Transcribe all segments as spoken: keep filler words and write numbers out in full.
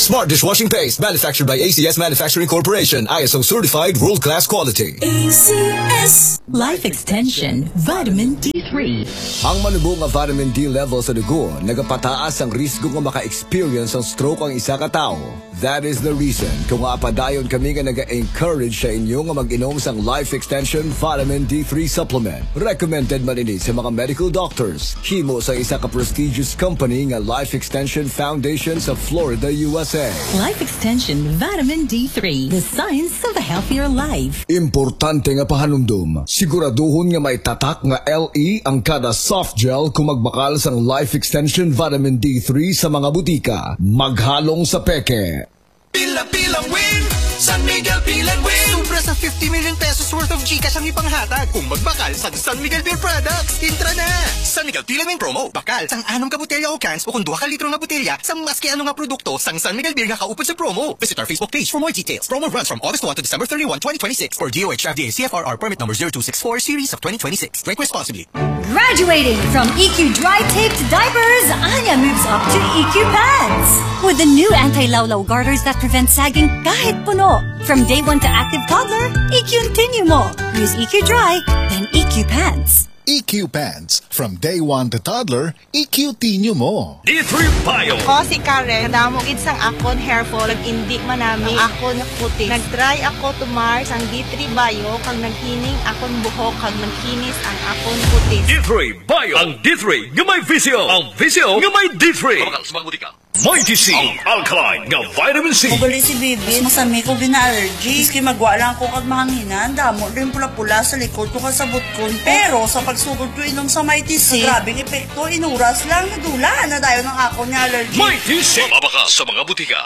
Smart dishwashing paste manufactured by A C S Manufacturing Corporation. I S O certified world-class quality. A C S Life Extension Vitamin D three. Ang manubong nga vitamin D level sa dugo nagapataas ang risgo nga maka-experience ang stroke ang isa ka tao. That is the reason kung apadayon kami nga naga-encourage sa inyo nga mag-inom sang Life Extension Vitamin D three Supplement. Recommended man ini sa mga medical doctors. Himo sa isa ka prestigious company nga Life Extension Foundation sa Florida, U S A. Life Extension Vitamin D three, the science of a healthier life. Importante nga pahanumdum. Siguraduhon nga may tatak nga L E ang kada soft gel kung magbakal sang Life Extension Vitamin D three sa mga butika. Maghalong sa peke. Pila-pilang win! San Miguel Pilan Win! Sobra sa fifty million pesos worth of Gcash ang ipanghatag kung magbakal sa San Miguel Beer Products. Intra na! San Miguel Pilan Win promo. Bakal sang anong ka botelya o cans o kung duha ka litro na botelya sa maski anong nga produkto sang San Miguel Beer nga kaupod sa promo. Visit our Facebook page for more details. Promo runs from August first to December thirty-first, twenty twenty-six for D O H F D A C F R R permit number zero two six four series of twenty twenty-six. Drink responsibly. Graduating from E Q Dry Taped Diapers, Anya moves up to E Q Pants. With the new anti-lawlaw garters that prevent sagging kahit puno. From day one to active toddler, E Q Continue mo. Use E Q Dry, then E Q Pants. E Q Pants. From day one to toddler, E Q Tinyo mo. D three Bio. Ako si Karen, nadamog isang akon hair fall, nag-indi manami ang akon kutis. Nag-try ako to Mars ang D three Bio, kag naghining akon buhok, kag naghinis ang akon kutis. D three Bio. Ang D three nga may visio. Ang visio nga may D three. Mabakal sa mga butika. Mighty C. Ang alkaline nga vitamin C. Magali si Bibi, masami ko bina-allergy. Iski magwa lang ko kag mahanginan, damo rin pula-pula sa likod ko kasabot ko. Pero sa pagsugod ko inom sa Mighty C, grabing epekto, inuras lang, nadula na tayo ng ako niya allergy. Mighty C. Mabakal sa mga butika.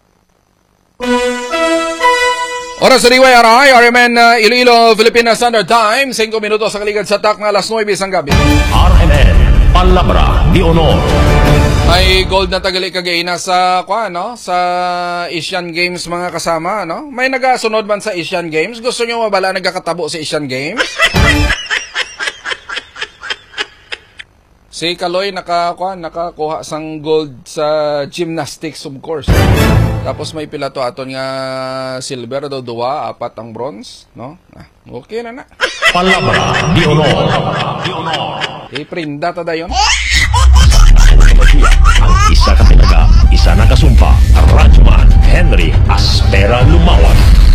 Oras sa D Y R I, R M N uh, Iloilo, Philippine Standard Time, five minutos sa kaligad sa tak na alas nine ang gabi. R M N, Palabra de Honor. May gold na tagali kagaina sa kwa no, sa Asian Games mga kasama, no? May nagasunod man sa Asian Games? Gusto niyo mabala nagkakatabo sa Asian Games? Si Kaloy naka kwa, nakakuha sang gold sa gymnastics of course. Tapos may pila to aton nga silver do duwa, apat ang bronze, no? Ah, okay na na. Palabra de Honor. De Honor. Eh prinda ta dayon. Ang isa ka tinaga, isa na kasumpa, Radyoman Henry Aspera Lumawan.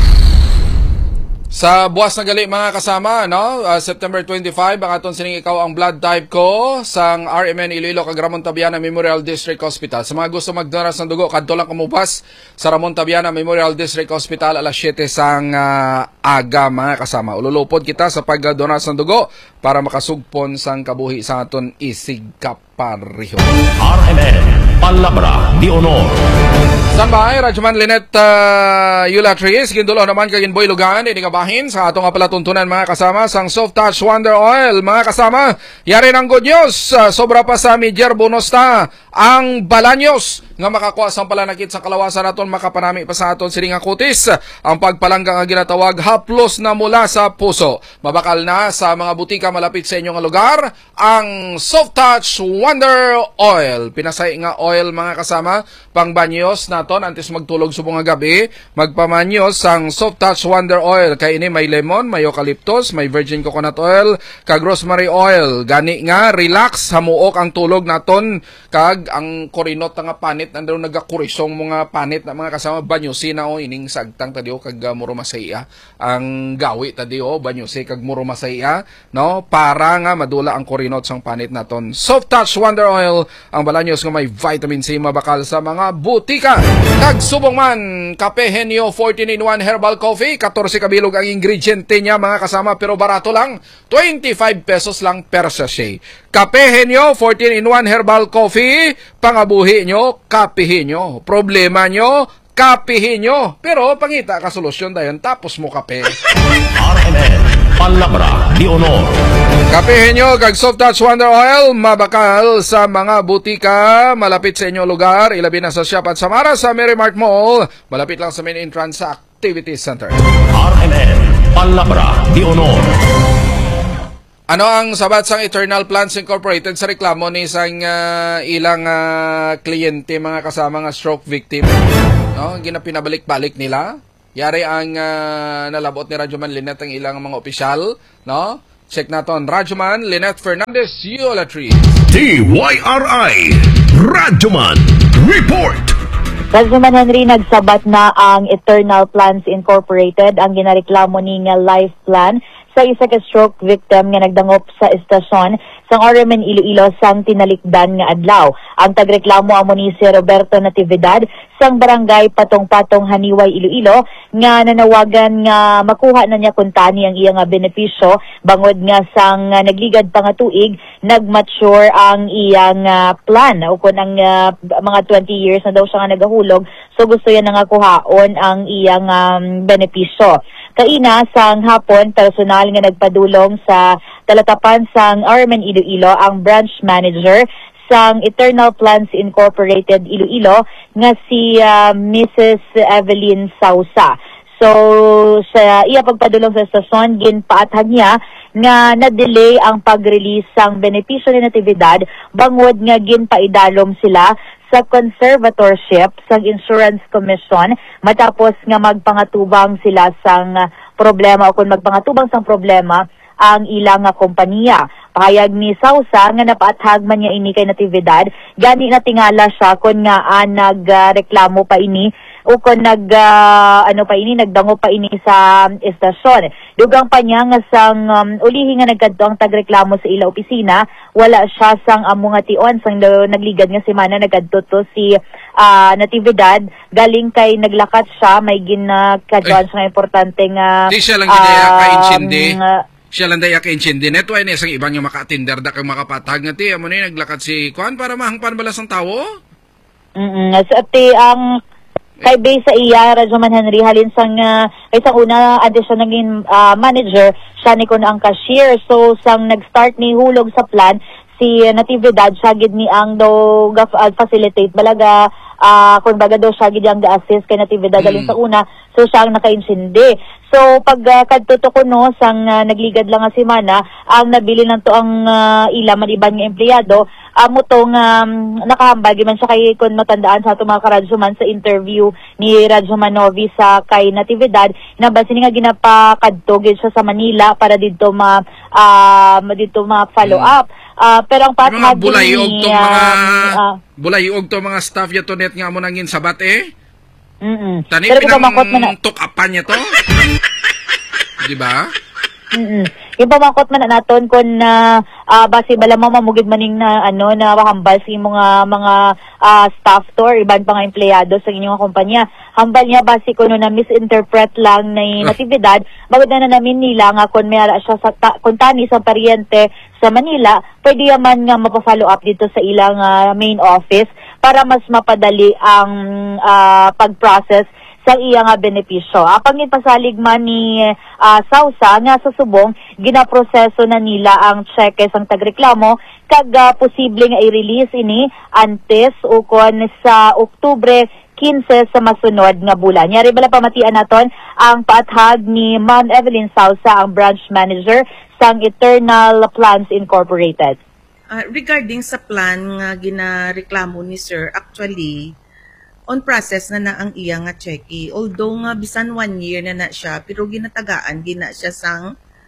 Sa buwas na gali mga kasama, no? Uh, September twenty-fifth, ang aton sining ikaw ang blood type ko sang R M N Iloilo kag Ramon Tabiana Memorial District Hospital. Sa mga gusto magdonar ng dugo, kadto lang kumubas sa Ramon Tabiana Memorial District Hospital alas siyete sang uh, aga mga kasama. Ululupod kita sa pagdonar ng dugo para makasugpon sang kabuhi sa aton isig kapareho. R M N Palabra de Honor. Standby, Radyoman Lynette uh, Eulatries, gindulo naman kagin Boy Lugan, inigabahin sa atong palatuntunan mga kasama, sang Soft Touch Wonder Oil, mga kasama, yari ng good news, uh, sobra pa sa Midyer bonus na ang Balanyos, nga makakuha sa palanakit sa kalawasan naton, makapanami pa sa aton sining kutis, ang pagpalanggang ang ginatawag, haplos na mula sa puso. Mabakal na sa mga butika malapit sa inyong lugar, ang Soft Touch Wonder Oil. Pinasay nga oil mga kasama, pang banyos naton, antes magtulog subong nga gabi, magpamanyos ang Soft Touch Wonder Oil. Kay ini may lemon, may eucalyptus, may virgin coconut oil, kag rosemary oil. Gani nga, relax, hamuok ang tulog naton, kag ang korinot nga panit, nandaw nagakurisong mga panit na mga kasama, banyusi na o ining sagtang tadiyo, kag uh, muro masaya. Ang gawi tadiyo, banyusi, kag muro masaya, no? Para nga madula ang korinot sang panit naton. Soft Touch Wonder Oil, ang Balanyos nga may vitamin C, mabakal sa mga butika. Nagsubong man, Kape Henyo fourteen in one Herbal Coffee, fourteen kabilog ang ingrediente niya mga kasama, pero barato lang, twenty-five pesos lang per sachet. Kape Henyo fourteen in one Herbal Coffee, pangabuhi nyo, kapihin nyo. Problema nyo, kapihin nyo. Pero pangita ka solusyon dayon, tapos mo kape. R M N Palabra de Honor. Kapihin nyo kag Soft Touch Wonder Oil, mabakal sa mga butika malapit sa inyong lugar, ilabi na sa Shop at Samara sa Merrimart Mall, malapit lang sa main entrance sa Activity Center. R M N Palabra de Honor. Ano ang sabat sang Eternal Plans Incorporated sa reklamo ni isang uh, ilang uh, kliyente mga kasama nga stroke victim? No, ginapinabalik-balik nila. Yari ang uh, nalabot ni Radyoman Lynette ang ilang mga opisyal, no? Check naton Radyoman Lynette Fernandez Yolatry. D Y R I Radyoman Report. Radyoman Henry, nagsabat na ang Eternal Plans Incorporated ang ginareklamo ni nga life plan sa isa ka stroke victim nga nagdangop sa estasyon sang R M N Iloilo sang tinalikdan nga adlaw. Ang tagreklamo amo ni si Roberto Natividad sang barangay Patong-Patong Haniway Iloilo nga nanawagan nga makuha na niya kuntani ang iya nga benepisyo bangod nga sang uh, nagligad pa nga tuig nagmature ang iyang uh, plan o kun ang uh, mga twenty years na daw siya nga nagahulog, so gusto yan nga kuhaon ang iyang um, benepisyo. Kaina sang hapon, personal nga nagpadulong sa talatapan sang R M N Iloilo ang branch manager sang Eternal Plans Incorporated Iloilo nga si uh, Missus Evelyn Sausa. So sa iya pagpadulong sa estasyon, ginpaathag niya nga na-delay ang pag-release sang benepisyo ni Natividad bangod nga ginpaidalom sila sa conservatorship sang Insurance Commission matapos nga magpangatubang sila sang uh, problema o kung magpangatubang sang problema ang ilang nga kompanya. Pahayag ni Sausa nga napaathag man niya ini kay Natividad, gani na tingala siya kun nga ah, nagreklamo pa ini o kung nag uh, ano pa ini nagdango pa ini sa um, estasyon. Dugang pa niya nga sang um, ulihi nga nagkadto ang tagreklamo sa ila opisina, wala siya sang amo nga tion sang nagligad nga semana nagkadto to si uh, Natividad, galing kay naglakat siya, may ginakadtuan siya nga importante nga di siya lang ginaya um, ka-intindi. Siya lang daya ka-intindi. Neto ay isang ibang yung maka-attender da kang makapatag nga ti. Amo na naglakat si Kwan para mahangpan balas ang tawo? Mm-mm. So, ati, ang kay base sa iya, Radyoman Henry, halin sang, uh, kay sa una, adi siya naging uh, manager, siya ni kun ang cashier. So, sang nag-start ni hulog sa plan, si Natividad, siya gid ni ang do uh, facilitate balaga, uh, kung baga do siya gid ang ga-assist kay Natividad mm. halin sa una, so siya ang naka-insindi. So, pag uh, kadtuto ko no, sang uh, nagligad lang nga si Mana, ang nabili lang to ang uh, ila maniban nga empleyado, amo uh, tong um, nakahambal, giman siya kay kung matandaan sa itong mga karadyoman sa interview ni Radyoman Novi sa kay Natividad, nabasin nga ginapakadto gid siya sa Manila para dito ma, uh, dito ma-follow up. Uh, pero ang pathag ni uh, mga uh, bulayog to mga staff ya to net nga mo nangin sabat eh. Mm. Tani pero pinang tukapan niya to. Di ba? Mm. Yung pamangkot man na naton kun na uh, base bala mo mamugid maning na ano na hambal sa mga mga uh, staff to or iban pa nga empleyado sa inyong kumpanya. Hambal niya base kuno na misinterpret lang ni Natividad, bagod na namin nila nga kun may ara siya sa ta, kun tani sa paryente sa Manila, pwede yaman nga mapa-follow up dito sa ilang uh, main office para mas mapadali ang uh, pag-process sa iya nga benepisyo. Apang ipasalig man ni uh, Sausa nga sa subong, ginaproseso na nila ang cheque sang tagreklamo kag uh, posible nga i-release ini antes o kon sa Oktubre quince sa masunod nga bulan. Nyari bala pamatian naton ang paathag ni Ma'am Evelyn Sausa, ang branch manager sang Eternal Plans Incorporated. Uh, regarding sa plan nga ginareklamo ni Sir, actually on process na na ang iya nga cheque. Although nga bisan one year na na siya, pero ginatagaan, gina siya sang,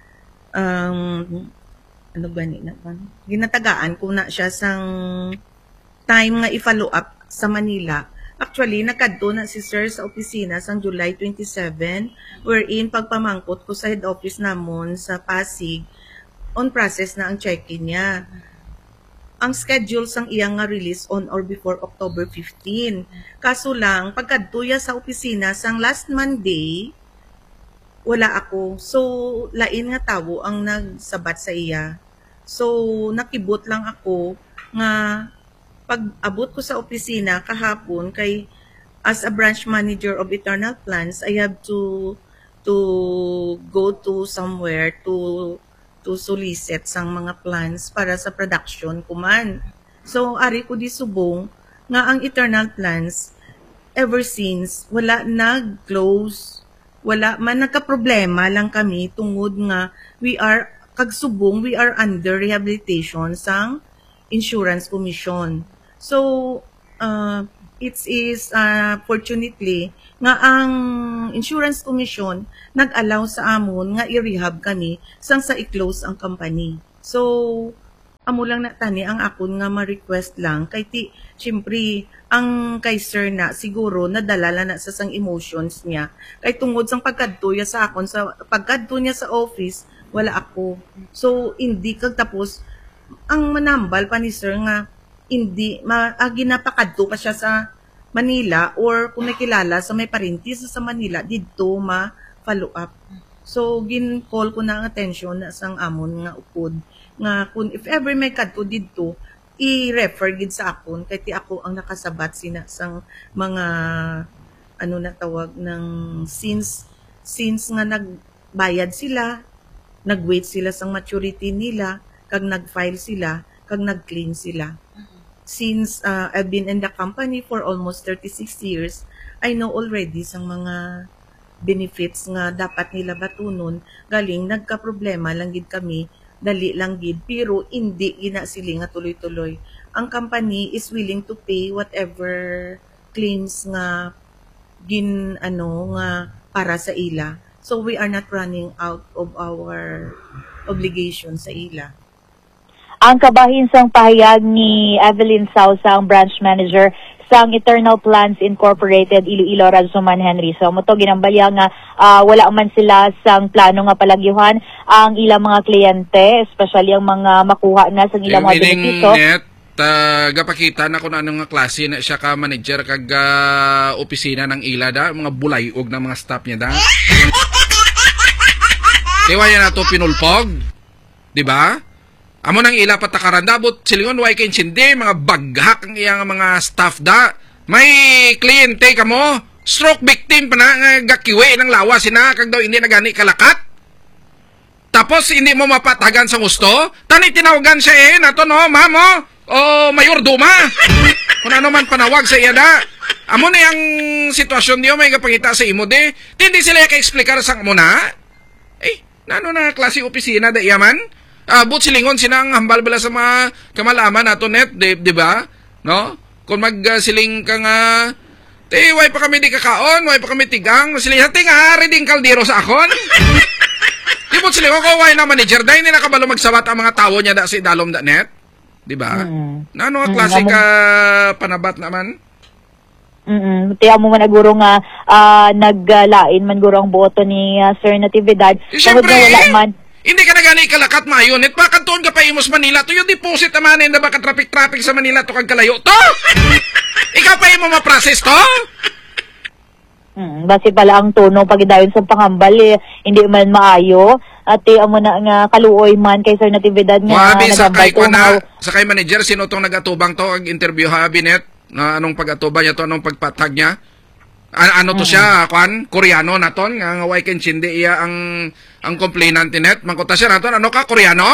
um, ano ba ni na? Ginatagaan kung na siya sang time nga i-follow up sa Manila. Actually, nakadto na si Sir sa opisina sang July twenty-seven, wherein pagpamangkot ko sa head office namon sa Pasig, on process na ang cheque niya. Ang schedule sang iyang nga release on or before October fifteenth. Kaso lang, pagkadtuya sa opisina sang last Monday, wala ako. So, lain nga tawo ang nagsabat sa iya. So, nakibot lang ako nga pag-abot ko sa opisina kahapon kay as a branch manager of Eternal Plans, I have to to go to somewhere to to solicit sang mga plans para sa production kuman. So, ari ko di subong nga ang Eternal Plans ever since wala nag-close, wala man nagka-problema lang kami tungod nga we are kag subong we are under rehabilitation sang Insurance Commission. So uh, it is uh, fortunately nga ang Insurance Commission nag-allow sa amon nga i-rehab kami sang sa i-close ang company. So amo lang na tani ang akon nga ma-request lang kay ti syempre ang kay sir na siguro nadalala na sa sang emotions niya kay tungod sang pagkadto niya sa akon sa pagkadto niya sa office wala ako. So hindi kag tapos ang manambal pa ni sir nga hindi ma ah, ginapakadto pa siya sa Manila or kung nakilala sa may parintis sa Manila didto ma follow up. So gin-call ko na ang attention na sang amon nga upod nga kung if ever may kadto didto i-refer gid sa akon kay ti ako ang nakasabat sina sang mga ano na tawag ng since since nga nagbayad sila, nagwait sila sang maturity nila, kag nag-file sila, kag nag-claim sila. Since uh, I've been in the company for almost thirty-six years, I know already sang mga benefits nga dapat nila batunon galing nagka-problema lang gid kami dali lang gid pero hindi gina sila nga tuloy-tuloy. Ang company is willing to pay whatever claims nga gin ano nga para sa ila. So we are not running out of our obligation sa ila. Ang kabahin sang pahayag ni Evelyn Sausa, ang branch manager sang Eternal Plans Incorporated Iloilo, Razuman Henry. So mo to ginambalya nga uh, wala man sila sang plano nga palagyuhan ang ilang mga kliyente, especially ang mga makuha na sang ilang mga benepisyo. Net, uh, gapakita na kung anong nga klase na siya ka manager kag uh, opisina ng ila da, mga bulayog ng mga staff niya da. Iwaya na to pinulpog, di ba? Amo nang ila patakaran dabot silingon way kay sindi mga baghak ang iyang mga staff da. May kliyente kamo, stroke victim pa na nga gakiwe ng lawas sina kag daw hindi na gani kalakat. Tapos hindi mo mapatagan sa gusto? Tani tinawagan siya eh nato no, mamo. O mayordoma. Kung ano man panawag sa iya da. Amo na yung sitwasyon niyo may gapangita sa imo de. Hindi sila ka-explicar sang amo na. Eh, nano na klase opisina da iyaman? Ah, but silingon sinang hambal bala sa mga kamalaman nato net, di, di ba? No? Kung magsiling uh, ka nga, te, way pa kami di kakaon, way pa kami tigang, siling hati nga, reading kaldero sa akon. Di but silingon ko, way na manager, dahil hindi nakabalo magsabat ang mga tao niya da si dalom da net. Di ba? Mm. Na ano nga klase ka panabat naman? Mm. Tiya mo man naguro nga uh, naglain man guro ang boto ni uh, Sir Natividad. Eh, siyempre, wala man. Hindi ka na gani kalakat mayunit, baka tuon ka pa imos Manila, to yung deposit naman na baka traffic-traffic sa Manila to kag kalayo to. Ikaw pa imo ma-process to? Hmm, base pala ang tono pagidayon sa pangambal eh, hindi man maayo at eh, amo na nga kaluoy man kay Sir Natividad nga Wabi, sakay ko na, sakay manager, sino tong nagatubang to ang interview ha, Binet? Na anong pag-atubang niya to, anong pagpatag niya? Ano to siya, kwan? Koreano na ton, nga nga way ken sindi iya ang ang complainant net. Mangkota siya naton, ano ka, Koreano?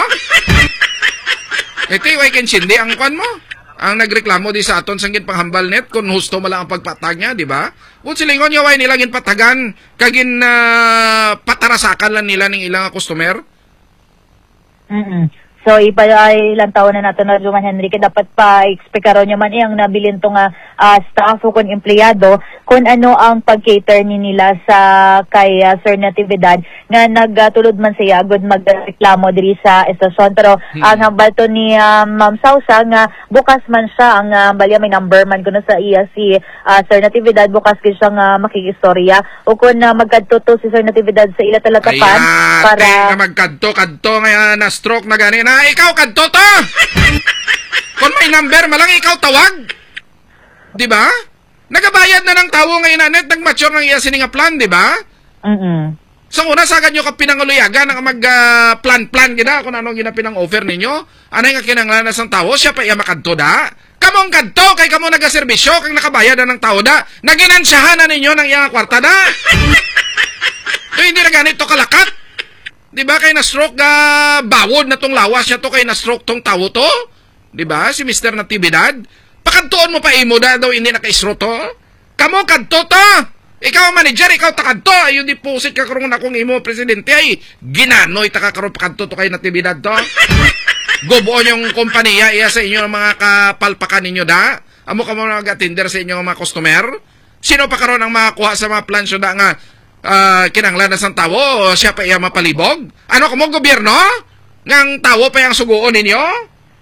Ito, way ken sindi ang kwan mo. Ang nagreklamo di sa aton sanggit panghambal net, kung husto mala ang pagpatag niya, di ba? Kung silingon niya, way nilagin patagan, kagin uh, patarasakan lang nila ng ilang customer. Mm-mm. So, iba ay ilang taon na nato na Razuman Henry, dapat pa ekspekaro niya man iyang nabilin to nga uh, staff o kung empleyado kung ano ang pag-cater ni nila sa kay uh, Sir Natividad nga nagtulod man siya good magreklamo diri sa estasyon. Pero hmm. ang hambal to ni uh, Ma'am Sausa nga bukas man siya ang uh, balya may number man kuno sa iya si uh, Sir Natividad, bukas kid siya nga makikistorya o kung uh, magkadto si Sir Natividad sa ila talatapan para magkadto-kadto nga na stroke na gani na ikaw kadto to. Kung may number malang ikaw tawag. Di ba? Nagabayad na ng tawo ngayon na net, nag-mature ng iya sininga plan, di ba? Mm-mm. So una, sagad nyo ka pinanguluyagan ang mag-plan-plan uh, gina kung anong gina pinang-offer ninyo. Ano yung kinanglanas ng tawo? Siya pa iya makadto da? Kamong kadto, kay kamo nag-servisyo, kang nakabayad na ng tawo da? Naginansyahan na ninyo ng iya kwarta da? So hindi na ganito kalakat. Di ba kay na-stroke ga uh, bawod na tong lawas niya to, kay na-stroke tong tawo to? Di ba? Si Mister Natividad? Pakadtoon mo pa imo da daw hindi naka-stroke to? Kamo kadto to! Ikaw manager, ikaw takadto, ayun deposit ka karon akong imo presidente ay ginanoy ta ka karon pakadto to kay natibidad to. Gobuon yung kompanya iya sa inyo mga kapalpakan ninyo da. Amo ka mo nag-attender sa inyo mga customer. Sino pa karon ang makakuha sa mga plansyo da nga uh, kinanglan na sang tawo o siya pa iya mapalibog? Ano ka mo gobyerno? Ngang tawo pa yung suguon ninyo?